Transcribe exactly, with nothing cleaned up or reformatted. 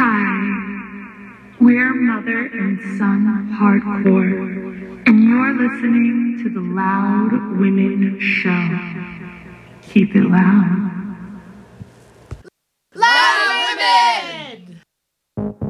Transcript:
Hi, we're Mother and Son Hardcore, and you're listening to the Loud Women Show. Keep it loud.